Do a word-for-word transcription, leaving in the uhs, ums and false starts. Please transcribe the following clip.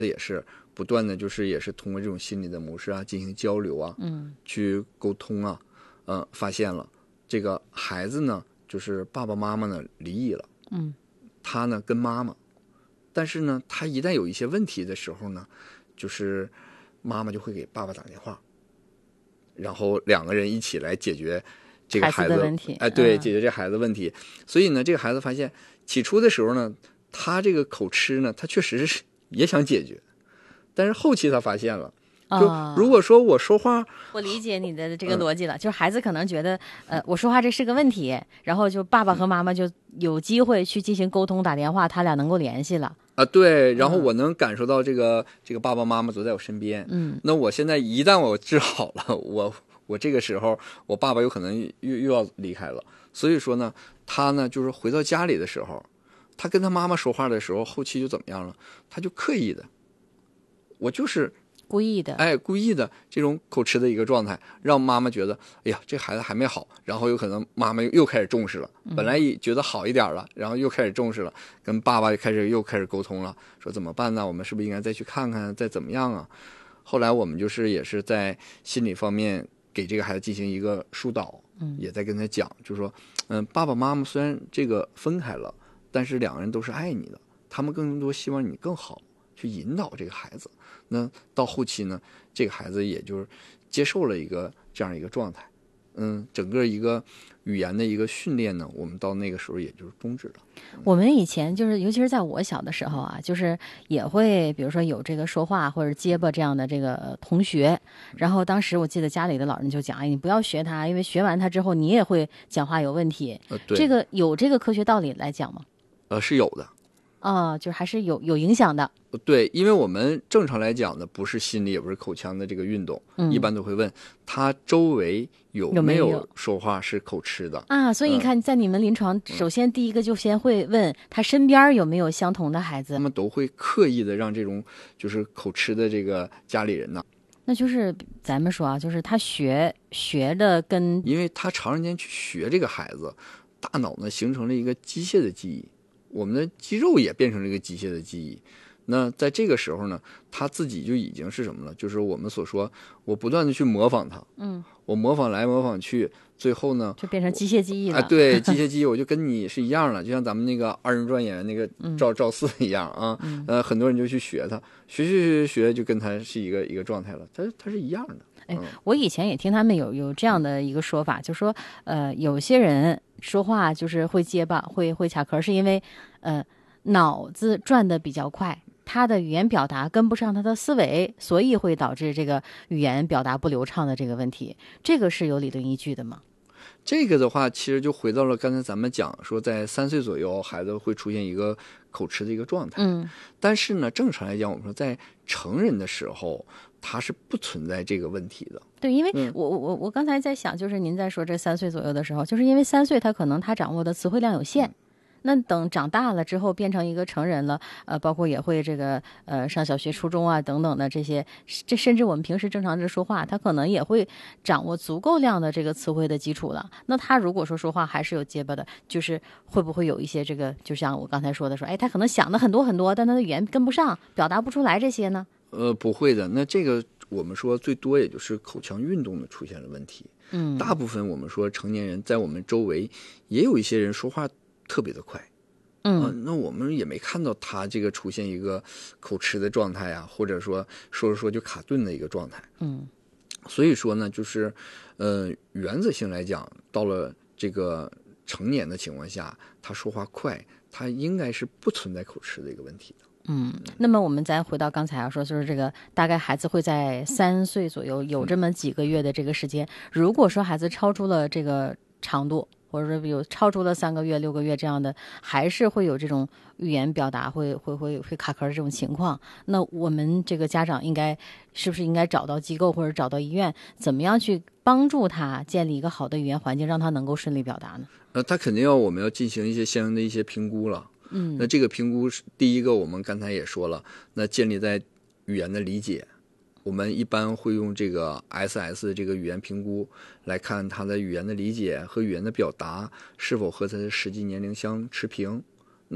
也是不断的就是也是通过这种心理的模式啊进行交流啊，嗯，去沟通啊，呃，发现了这个孩子呢，就是爸爸妈妈呢离异了，嗯，他呢跟妈妈，但是呢，他一旦有一些问题的时候呢，就是妈妈就会给爸爸打电话，然后两个人一起来解决这个孩子， 孩子的问题， 哎，对， 嗯， 解决这孩子问题。所以呢，这个孩子发现起初的时候呢，他这个口吃呢，他确实是也想解决，但是后期他发现了，就如果说我说话， 我理解你的这个逻辑了，嗯，就是孩子可能觉得，呃，我说话这是个问题，然后就爸爸和妈妈就有机会去进行沟通，打电话，他俩能够联系了。 啊，对，然后我能感受到这个、嗯、这个爸爸妈妈都在我身边，嗯，那我现在一旦我治好了，我我这个时候我爸爸有可能又又要离开了，所以说呢，他呢就是回到家里的时候，他跟他妈妈说话的时候，后期就怎么样了？他就刻意的，我就是故意的， 哎，故意的这种口吃的一个状态，让妈妈觉得，哎呀，这孩子还没好，然后有可能妈妈又开始重视了，本来觉得好一点了，然后又开始重视了，跟爸爸开始又开始沟通了，说怎么办呢？我们是不是应该再去看看，再怎么样啊？后来我们就是也是在心理方面给这个孩子进行一个疏导，嗯，也在跟他讲，就是说，嗯，爸爸妈妈虽然这个分开了，但是两个人都是爱你的，他们更多希望你更好。去引导这个孩子，那到后期呢，这个孩子也就是接受了一个这样一个状态，嗯，整个一个语言的一个训练呢，我们到那个时候也就是终止了。 嗯、我们以前就是，尤其是在我小的时候啊，就是也会，比如说有这个说话或者结巴这样的这个同学，然后当时我记得家里的老人就讲，哎，你不要学他，因为学完他之后你也会讲话有问题。 呃，对， 这个有这个科学道理来讲吗？ 呃，是有的。 啊、哦，就还是有有影响的。 对，因为我们正常来讲呢，不是心理也不是口腔的这个运动，嗯、一般都会问他周围有没有说话是口吃的啊。所以你看，在你们临床，嗯、首先第一个就先会问他身边有没有相同的孩子， 他们都会刻意的让这种就是口吃的这个家里人呢。 那就是咱们说啊，就是他学学的跟， 因为他长时间去学这个孩子，大脑呢形成了一个机械的记忆。我们的肌肉也变成了一个机械的记忆，那在这个时候呢，他自己就已经是什么了？就是我们所说，我不断的去模仿他，嗯，我模仿来模仿去，最后呢， 就变成机械记忆了。 啊，对，机械记忆，我就跟你是一样了，就像咱们那个二人转演员那个赵、嗯、赵四一样啊，嗯、呃，很多人就去学他，学学学学学，就跟他是一个一个状态了，他他是一样的。 哎，我以前也听他们有有这样的一个说法，就说呃，有些人说话就是会结巴，会会卡壳，是因为呃脑子转得比较快，他的语言表达跟不上他的思维，所以会导致这个语言表达不流畅的这个问题。这个是有理论依据的吗？ 这个的话，其实就回到了刚才咱们讲说，在三岁左右，孩子会出现一个口吃的一个状态。嗯，但是呢，正常来讲，我们说在成人的时候，它是不存在这个问题的。 对，因为我我我我刚才在想，就是您在说这三岁左右的时候，就是因为三岁他可能他掌握的词汇量有限。嗯，那等长大了之后变成一个成人了，呃，包括也会这个呃上小学、初中啊等等的这些，这甚至我们平时正常的说话，他可能也会掌握足够量的这个词汇的基础了。那他如果说说话还是有结巴的，就是会不会有一些这个，就像我刚才说的说，哎，他可能想的很多很多，但他的语言跟不上，表达不出来这些呢？ 呃，不会的。那这个我们说最多也就是口腔运动的出现了问题。嗯，大部分我们说成年人在我们周围也有一些人说话特别的快，嗯、呃，那我们也没看到他这个出现一个口吃的状态啊，或者说说着说就卡顿的一个状态，嗯，所以说呢，就是呃，原则性来讲，到了这个成年的情况下，他说话快，他应该是不存在口吃的一个问题的。 嗯，那么我们再回到刚才啊说，就是这个大概孩子会在三岁左右有这么几个月的这个时间，如果说孩子超出了这个长度，或者说有超出了三个月、六个月这样的，还是会有这种语言表达会会会会卡壳的这种情况。那我们这个家长应该是不是应该找到机构或者找到医院，怎么样去帮助他建立一个好的语言环境，让他能够顺利表达呢？ 呃，他肯定要我们要进行一些相应的一些评估了。嗯，那这个评估是第一个，我们刚才也说了，那建立在语言的理解。我们一般会用这个 S S 这个语言评估来看他的语言的理解和语言的表达是否和他的实际年龄相持平。